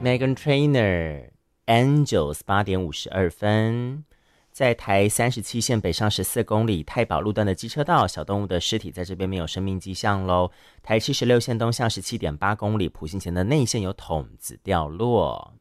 Megan Trainor Angels 8:52，在台37线北上14公里太保路段的机车道，小动物的尸体在这边没有生命迹象咯。台76线东向17.8公里，埔心前的内线有筒子掉落。